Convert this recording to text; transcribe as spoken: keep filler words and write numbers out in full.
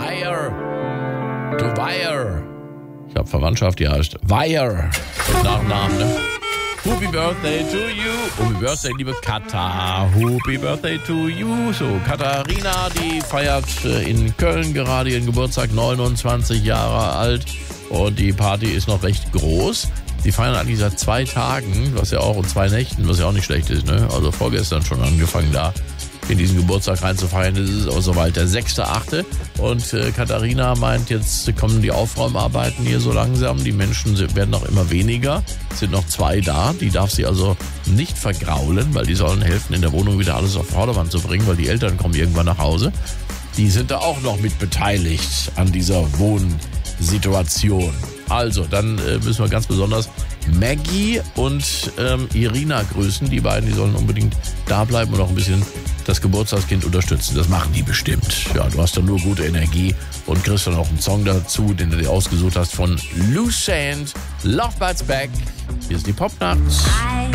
Wire. To Wire. Ich habe Verwandtschaft, die heißt Wire. Mit Nachnamen, ne? Happy Birthday to you. Happy Birthday, liebe Katha. Happy Birthday to you. So, Katharina, die feiert in Köln gerade ihren Geburtstag, neunundzwanzig Jahre alt. Und die Party ist noch recht groß. Die feiern eigentlich seit zwei Tagen, was ja auch, und zwei Nächten, was ja auch nicht schlecht ist, ne? Also vorgestern schon angefangen da in diesen Geburtstag reinzufeiern. Das ist auch soweit der sechste achte Und äh, Katharina meint, jetzt kommen die Aufräumarbeiten hier so langsam. Die Menschen werden noch immer weniger. Es sind noch zwei da. Die darf sie also nicht vergraulen, weil die sollen helfen, in der Wohnung wieder alles auf Vordermann zu bringen, weil die Eltern kommen irgendwann nach Hause. Die sind da auch noch mit beteiligt an dieser Wohnsituation. Also, dann äh, müssen wir ganz besonders Maggie und ähm, Irina grüßen. Die beiden, die sollen unbedingt da bleiben und auch ein bisschen das Geburtstagskind unterstützen. Das machen die bestimmt. Ja, du hast dann nur gute Energie und kriegst dann auch einen Song dazu, den du dir ausgesucht hast von Lucent. Love Bites Back. Hier ist die Popnacht.